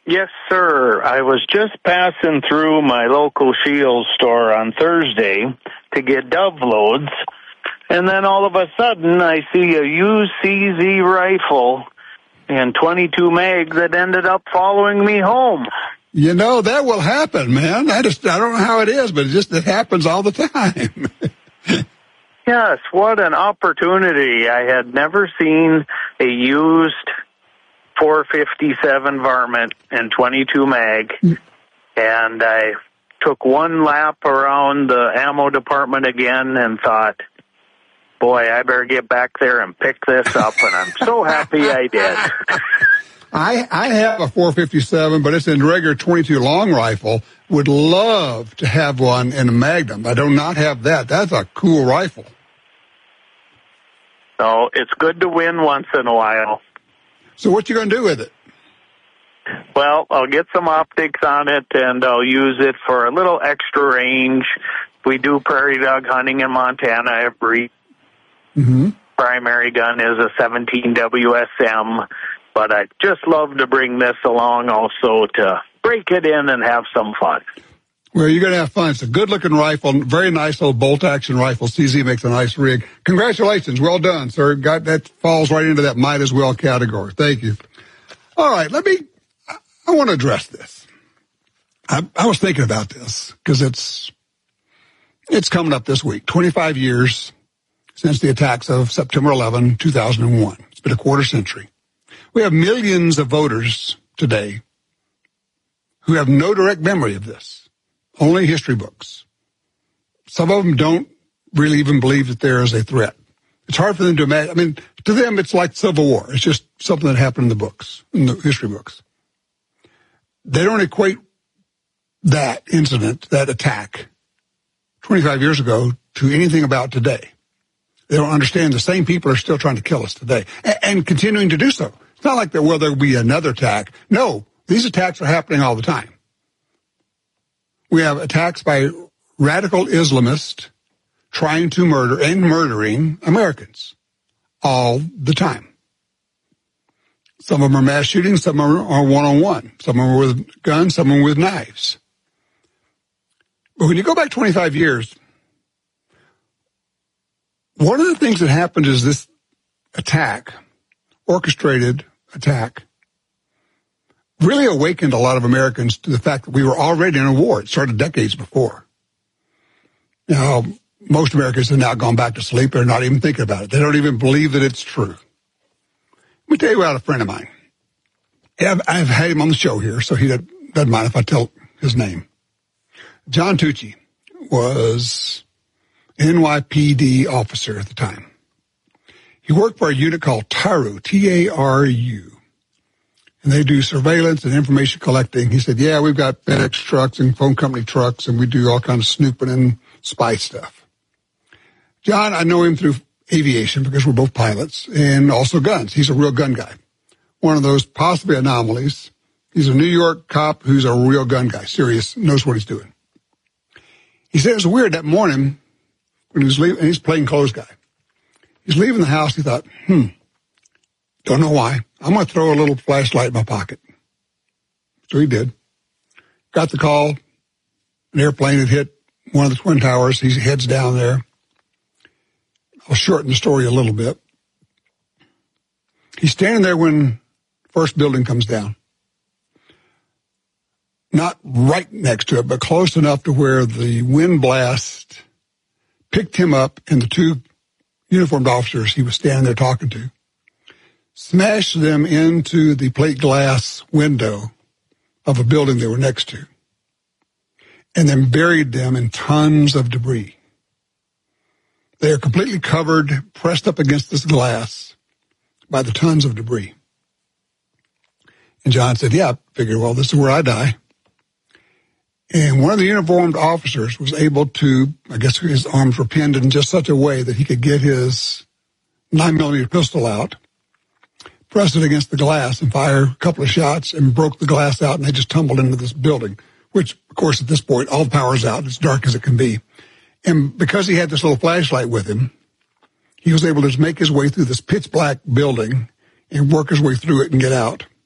Yes, sir. I was just passing through my local Shields store on Thursday to get dove loads, and then all of a sudden I see a used CZ rifle and 22 mag that ended up following me home. You know, that will happen, man. I don't know how it is, but it happens all the time. Yes, what an opportunity. I had never seen a used 457 varmint and 22 mag, and I took one lap around the ammo department again and thought, boy, I better get back there and pick this up, and I'm so happy I did. I have a 457, but it's in regular 22 long rifle. Would love to have one in a Magnum. I do not have that. That's a cool rifle. So it's good to win once in a while. So what you going to do with it? Well, I'll get some optics on it, and I'll use it for a little extra range. We do prairie dog hunting in Montana every primary gun is a 17 WSM, but I'd just love to bring this along also to break it in and have some fun. Well, you're going to have fun. It's a good-looking rifle, very nice little bolt-action rifle. CZ makes a nice rig. Congratulations. Well done, sir. That falls right into that might as well category. Thank you. All right, I want to address this. I was thinking about this because it's coming up this week. 25 years since the attacks of September 11, 2001. It's been a quarter century. We have millions of voters today who have no direct memory of this. Only history books. Some of them don't really even believe that there is a threat. It's hard for them to imagine. I mean, to them, it's like Civil War. It's just something that happened in the books, in the history books. They don't equate that incident, that attack, 25 years ago to anything about today. They don't understand the same people are still trying to kill us today and continuing to do so. It's not like there will be another attack. No, these attacks are happening all the time. We have attacks by radical Islamists trying to murder and murdering Americans all the time. Some of them are mass shootings, some are one-on-one. Some of them are with guns, some of them with knives. But when you go back 25 years, one of the things that happened is this attack, orchestrated attack, really awakened a lot of Americans to the fact that we were already in a war. It started decades before. Now, most Americans have now gone back to sleep. They're not even thinking about it. They don't even believe that it's true. Let me tell you about a friend of mine. I've had him on the show here, so he doesn't mind if I tell his name. John Tucci was an NYPD officer at the time. He worked for a unit called TARU, T-A-R-U. And they do surveillance and information collecting. He said, yeah, we've got FedEx trucks and phone company trucks, and we do all kinds of snooping and spy stuff. John, I know him through aviation because we're both pilots, and also guns. He's a real gun guy. One of those possibly anomalies. He's a New York cop who's a real gun guy, serious, knows what he's doing. He said it was weird that morning when he was leaving, and he's a plainclothes guy. He's leaving the house, he thought, don't know why. I'm going to throw a little flashlight in my pocket. So he did. Got the call. An airplane had hit one of the Twin Towers. He heads down there. I'll shorten the story a little bit. He's standing there when the first building comes down. Not right next to it, but close enough to where the wind blast picked him up and the two uniformed officers he was standing there talking to smashed them into the plate glass window of a building they were next to, and then buried them in tons of debris. They are completely covered, pressed up against this glass by the tons of debris. And John said, yeah, I figured, well, this is where I die. And one of the uniformed officers was able to, I guess his arms were pinned in just such a way that he could get his 9mm pistol out, press it against the glass and fire a couple of shots and broke the glass out, and they just tumbled into this building, which, of course, at this point, all the power's out. It's dark as it can be. And because he had this little flashlight with him, he was able to just make his way through this pitch black building and work his way through it and get out.